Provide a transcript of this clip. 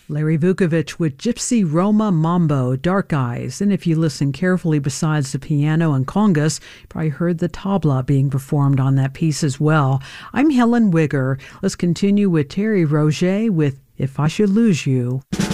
Larry Vukovich with Gypsy Roma Mambo, Dark Eyes. And if you listen carefully, besides the piano and congas, you probably heard the tabla being performed on that piece as well. I'm Helen Wigger. Let's continue with Terry Roget with If I Should Lose You.